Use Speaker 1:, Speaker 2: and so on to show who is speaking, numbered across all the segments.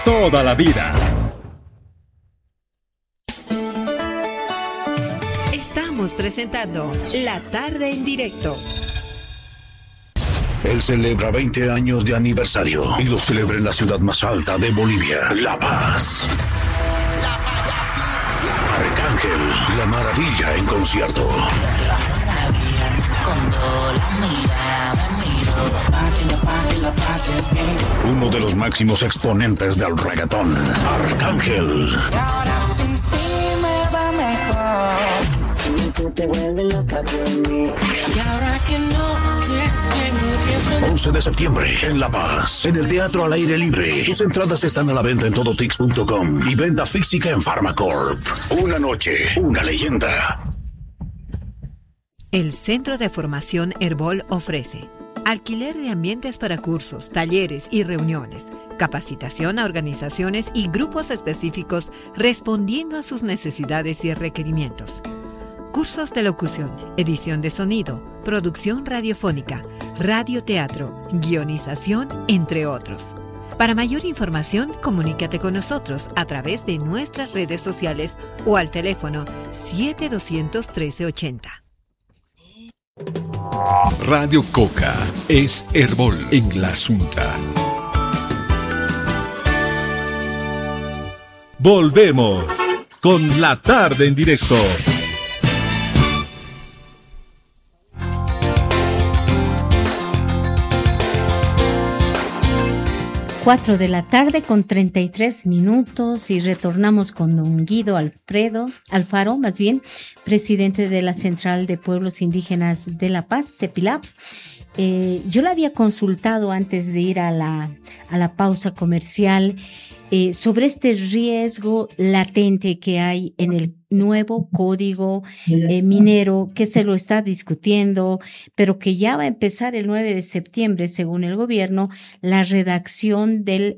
Speaker 1: toda la vida.
Speaker 2: Estamos presentando La Tarde en Directo.
Speaker 3: Él celebra 20 años de aniversario y lo celebra en la ciudad más alta de Bolivia, La Paz. Arcángel, la maravilla en concierto. Uno de los máximos exponentes del reggaetón, Arcángel. 11 de septiembre en La Paz, en el Teatro al Aire Libre. Tus entradas están a la venta en todotix.com y venta física en Pharmacorp. Una noche, una leyenda.
Speaker 2: El Centro de Formación Herbol ofrece alquiler de ambientes para cursos, talleres y reuniones, capacitación a organizaciones y grupos específicos respondiendo a sus necesidades y requerimientos. Cursos de locución, edición de sonido, producción radiofónica, radioteatro, guionización, entre otros. Para mayor información, comunícate con nosotros a través de nuestras redes sociales o al teléfono 7200-1380.
Speaker 1: Radio Coca es Herbol en la Asunta. Volvemos con La Tarde en Directo.
Speaker 4: 4 de la tarde con 33 minutos y retornamos con don Guido Alfaro, presidente de la Central de Pueblos Indígenas de La Paz, CEPILAP. Yo la había consultado antes de ir a la pausa comercial sobre este riesgo latente que hay en el nuevo código minero, que se lo está discutiendo, pero que ya va a empezar el 9 de septiembre, según el gobierno, la redacción del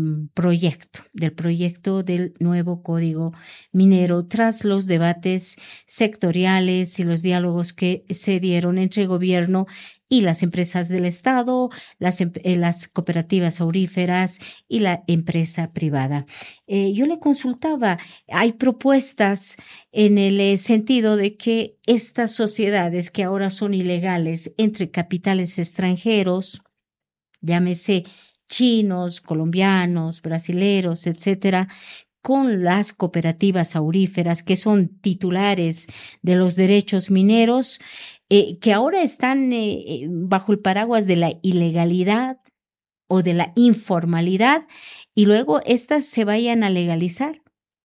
Speaker 4: proyecto del nuevo código minero, tras los debates sectoriales y los diálogos que se dieron entre el gobierno y las empresas del Estado, las cooperativas auríferas y la empresa privada. Yo le consultaba, hay propuestas en el sentido de que estas sociedades que ahora son ilegales entre capitales extranjeros, llámese chinos, colombianos, brasileros, etcétera, con las cooperativas auríferas que son titulares de los derechos mineros, que ahora están bajo el paraguas de la ilegalidad o de la informalidad, y luego estas se vayan a legalizar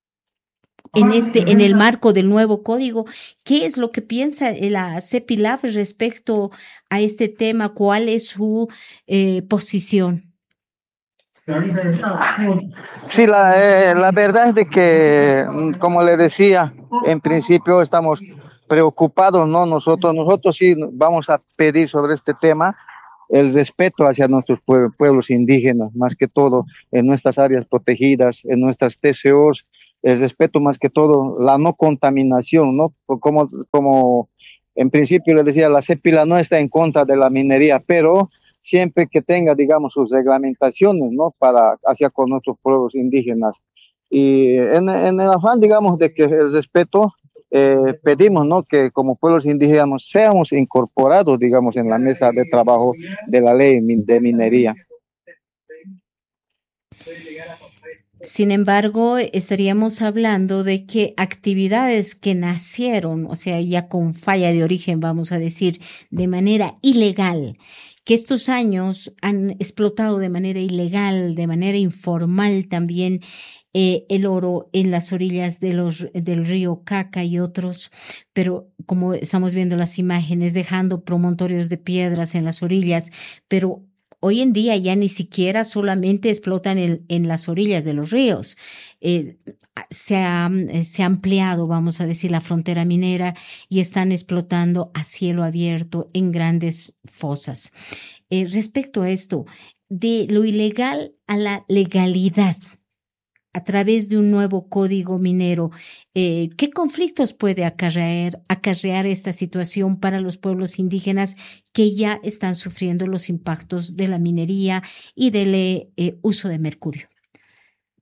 Speaker 4: en el marco del nuevo código. ¿Qué es lo que piensa la CEPILAF respecto a este tema? ¿Cuál es su posición?
Speaker 5: Sí, la verdad es de que, como le decía, en principio estamos preocupados, ¿no? Nosotros sí vamos a pedir sobre este tema el respeto hacia nuestros pueblos indígenas, más que todo en nuestras áreas protegidas, en nuestras TCOs, el respeto más que todo, la no contaminación, ¿no? Como en principio le decía, la CEPILA no está en contra de la minería, pero siempre que tenga, digamos, sus reglamentaciones, ¿no? Hacia con nuestros pueblos indígenas. Y en el afán, digamos, de que el respeto, pedimos, ¿no? Que como pueblos indígenas seamos incorporados, digamos, en la mesa de trabajo de la ley de minería.
Speaker 4: Sin embargo, estaríamos hablando de que actividades que nacieron, o sea, ya con falla de origen, vamos a decir, de manera ilegal, que estos años han explotado de manera ilegal, de manera informal también, el oro en las orillas del río Caca y otros, pero como estamos viendo las imágenes, dejando promontorios de piedras en las orillas, pero hoy en día ya ni siquiera solamente explotan en las orillas de los ríos. Se ha ampliado, vamos a decir, la frontera minera y están explotando a cielo abierto en grandes fosas. Respecto a esto, de lo ilegal a la legalidad, a través de un nuevo código minero, ¿qué conflictos puede acarrear esta situación para los pueblos indígenas que ya están sufriendo los impactos de la minería y del uso de mercurio?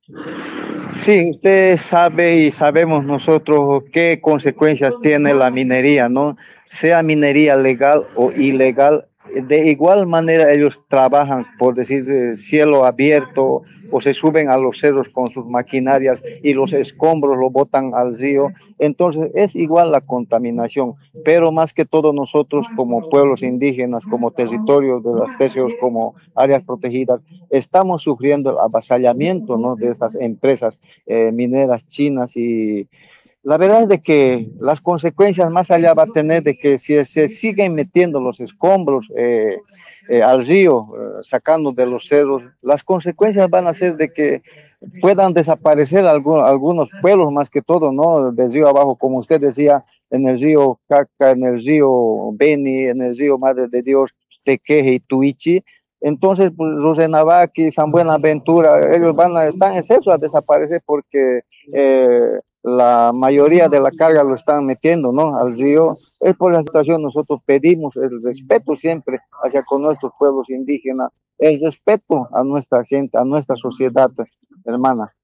Speaker 5: Sí, usted sabe y sabemos nosotros qué consecuencias tiene la minería, ¿no? Sea minería legal o ilegal, de igual manera ellos trabajan, por decir, cielo abierto o se suben a los cerros con sus maquinarias y los escombros lo botan al río. Entonces es igual la contaminación, pero más que todo nosotros como pueblos indígenas, como territorios de las TCOs, como áreas protegidas, estamos sufriendo el avasallamiento, ¿no?, de estas empresas mineras chinas y la verdad es de que las consecuencias más allá va a tener de que si se siguen metiendo los escombros al río, sacando de los cerros, las consecuencias van a ser de que puedan desaparecer algunos pueblos más que todo, ¿no? Del río abajo, como usted decía, en el río Caca, en el río Beni, en el río Madre de Dios, Tequeje y Tuichi. Entonces, pues, los Renabaki, San Buenaventura, ellos están excesos a desaparecer porque la mayoría de la carga lo están metiendo, ¿no?, al río. Es por la situación, nosotros pedimos el respeto siempre hacia con nuestros pueblos indígenas, el respeto a nuestra gente, a nuestra sociedad, hermana.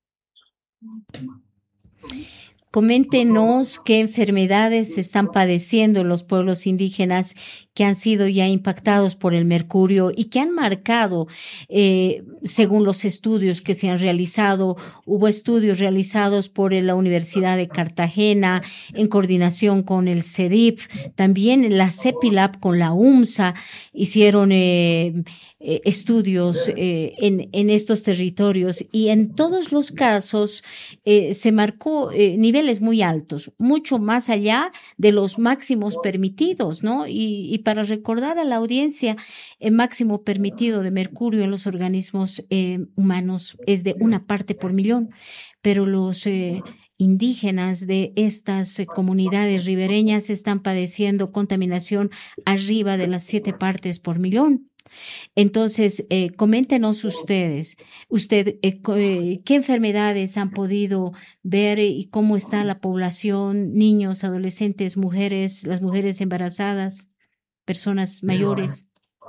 Speaker 4: Coméntenos qué enfermedades están padeciendo los pueblos indígenas que han sido ya impactados por el mercurio y que han marcado, según los estudios que se han realizado. Hubo estudios realizados por la Universidad de Cartagena en coordinación con el CEDIP, también la CEPILAB con la UMSA hicieron estudios en estos territorios y en todos los casos se marcó niveles muy altos, mucho más allá de los máximos permitidos, ¿no? Y para recordar a la audiencia, el máximo permitido de mercurio en los organismos humanos es de 1 parte por millón, pero los indígenas de estas comunidades ribereñas están padeciendo contaminación arriba de las 7 partes por millón. Entonces, coméntenos qué enfermedades han podido ver y cómo está la población, niños, adolescentes, mujeres, las mujeres embarazadas, personas mayores.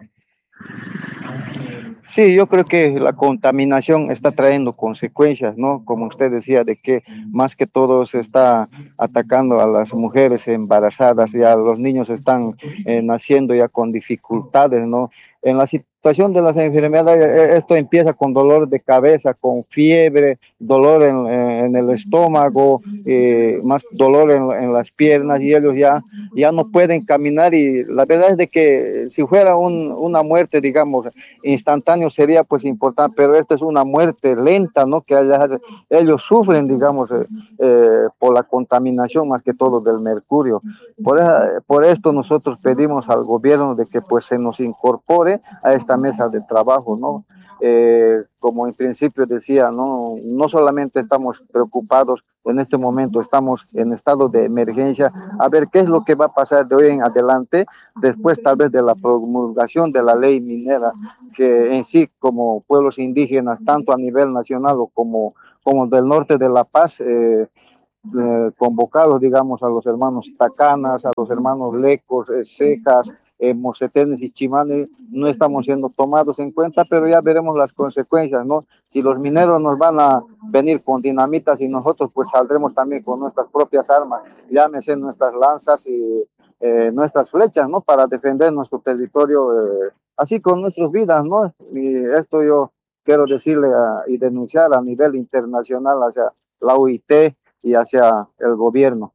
Speaker 5: Sí, yo creo que la contaminación está trayendo consecuencias, ¿no? Como usted decía, de que más que todo se está atacando a las mujeres embarazadas, ya los niños están naciendo ya con dificultades, ¿no? En la situación de las enfermedades, esto empieza con dolor de cabeza, con fiebre, dolor en el estómago, más dolor en las piernas y ellos ya no pueden caminar y la verdad es de que si fuera una muerte, digamos, instantáneo sería pues importante, pero esta es una muerte lenta, ¿no? Que ellos sufren, digamos, por la contaminación más que todo del mercurio. Por esto nosotros pedimos al gobierno de que pues se nos incorpore a esta mesa de trabajo, ¿no? Como en principio decía, no solamente estamos preocupados en este momento, estamos en estado de emergencia, a ver qué es lo que va a pasar de hoy en adelante, después tal vez de la promulgación de la ley minera, que en sí como pueblos indígenas, tanto a nivel nacional o como del norte de La Paz, convocados, digamos, a los hermanos Tacanas, a los hermanos Lecos, Cejas, Mocetenes y Chimanes, no estamos siendo tomados en cuenta, pero ya veremos las consecuencias, ¿no? Si los mineros nos van a venir con dinamitas y nosotros pues saldremos también con nuestras propias armas, llámese nuestras lanzas y nuestras flechas, ¿no? Para defender nuestro territorio, así con nuestras vidas, ¿no? Y esto yo quiero decirle y denunciar a nivel internacional hacia la OIT y hacia el gobierno.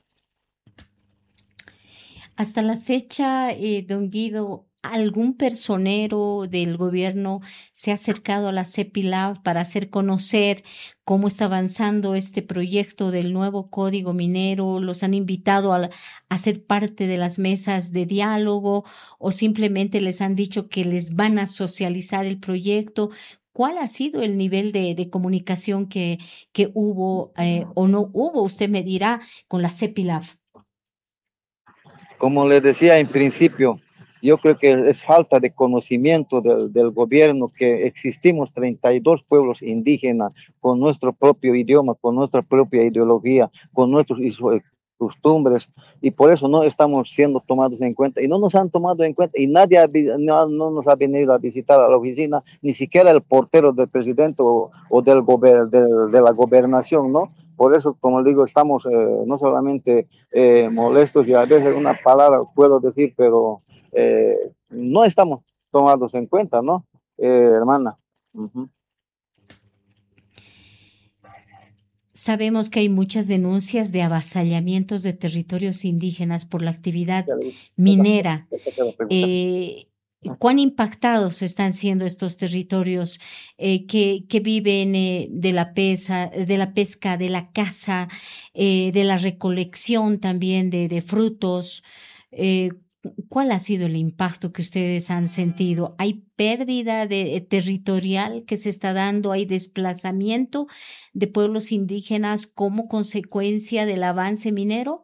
Speaker 4: Hasta la fecha, don Guido, ¿algún personero del gobierno se ha acercado a la CEPILAB para hacer conocer cómo está avanzando este proyecto del nuevo código minero? ¿Los han invitado a ser parte de las mesas de diálogo o simplemente les han dicho que les van a socializar el proyecto? ¿Cuál ha sido el nivel de comunicación que hubo o no hubo, usted me dirá, con la CEPILAB?
Speaker 5: Como les decía en principio, yo creo que es falta de conocimiento del gobierno que existimos 32 pueblos indígenas con nuestro propio idioma, con nuestra propia ideología, con nuestros costumbres, y por eso no estamos siendo tomados en cuenta, y no nos han tomado en cuenta, y nadie no nos ha venido a visitar a la oficina, ni siquiera el portero del presidente o de la gobernación, ¿no? Por eso, como digo, estamos no solamente molestos, y a veces una palabra puedo decir, pero no estamos tomados en cuenta, ¿no, hermana? Uh-huh.
Speaker 4: Sabemos que hay muchas denuncias de avasallamientos de territorios indígenas por la actividad minera. ¿Cuán impactados están siendo estos territorios que viven de la pesca, de la caza, de la recolección también de frutos? ¿Cuál ha sido el impacto que ustedes han sentido? ¿Hay pérdida territorial que se está dando? ¿Hay desplazamiento de pueblos indígenas como consecuencia del avance minero?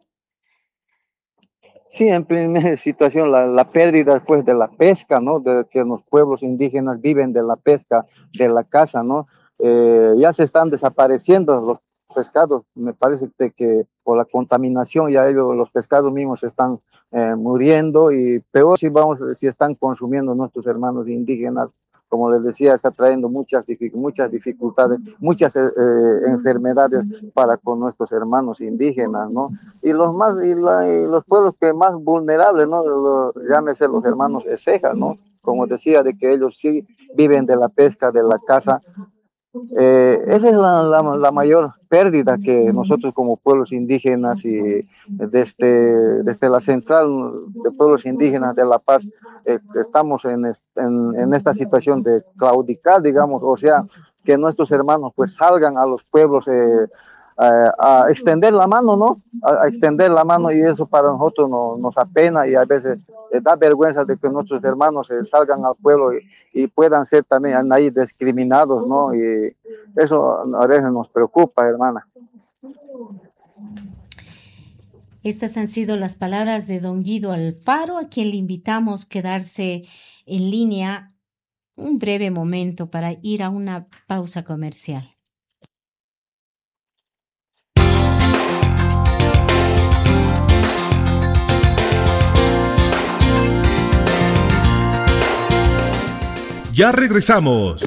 Speaker 5: Sí, en primera situación, la pérdida después de la pesca, ¿no? De que los pueblos indígenas viven de la pesca, de la caza, ¿no? Ya se están desapareciendo los pescados. Me parece que por la contaminación ya los pescados mismos se están muriendo, y peor si están consumiendo nuestros hermanos indígenas. Como les decía, está trayendo muchas dificultades, muchas enfermedades para con nuestros hermanos indígenas, ¿no? Y los pueblos que más vulnerables, ¿no? Llámese los hermanos Ezeja, ¿no? Como decía, de que ellos sí viven de la pesca, de la caza. Esa es la mayor pérdida que nosotros como pueblos indígenas, y desde la Central de Pueblos Indígenas de La Paz estamos en esta situación de claudicar, digamos, o sea, que nuestros hermanos pues salgan a los pueblos a extender la mano, ¿no? A extender la mano, y eso para nosotros nos apena, y a veces da vergüenza de que nuestros hermanos salgan al pueblo y puedan ser también ahí discriminados, ¿no? Y eso a veces nos preocupa, hermana.
Speaker 4: Estas han sido las palabras de don Guido Alfaro, a quien le invitamos a quedarse en línea un breve momento para ir a una pausa comercial.
Speaker 1: Ya regresamos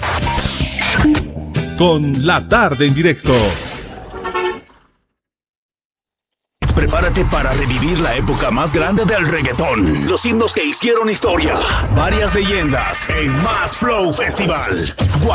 Speaker 1: con La Tarde en Directo.
Speaker 3: Prepárate para revivir la época más grande del reggaetón. Los himnos que hicieron historia. Varias leyendas en Más Flow Festival.